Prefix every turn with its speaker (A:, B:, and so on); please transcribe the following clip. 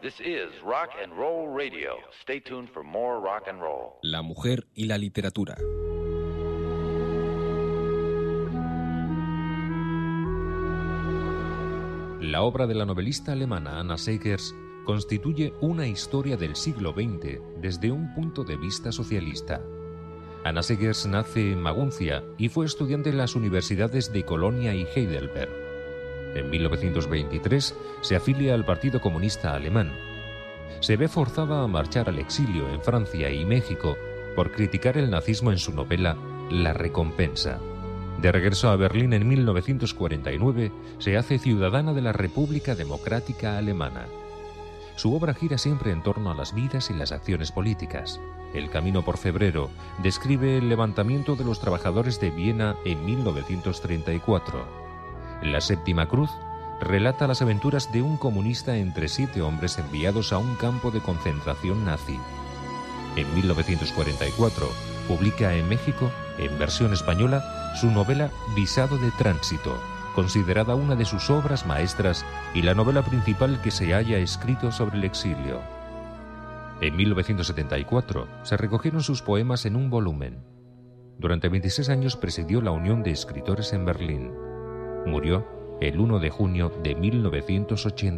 A: This is Rock and Roll Radio. Stay tuned for more rock and roll.
B: La mujer y la literatura. La obra de la novelista alemana Anna Seghers constituye una historia del siglo XX desde un punto de vista socialista. Anna Seghers nace en Maguncia y fue estudiante en las universidades de Colonia y Heidelberg. En 1923 se afilia al Partido Comunista Alemán. Se ve forzada a marchar al exilio en Francia y México por criticar el nazismo en su novela La recompensa. De regreso a Berlín en 1949, se hace ciudadana de la República Democrática Alemana. Su obra gira siempre en torno a las vidas y las acciones políticas. El Camino por Febrero describe el levantamiento de los trabajadores de Viena en 1934. La Séptima Cruz relata las aventuras de un comunista entre 7 hombres enviados a un campo de concentración nazi. En 1944 publica en México, en versión española, su novela Visado de Tránsito, considerada una de sus obras maestras y la novela principal que se haya escrito sobre el exilio. En 1974 se recogieron sus poemas en un volumen. Durante 26 años presidió la Unión de Escritores en Berlín. Murió el 1 de junio de 1980.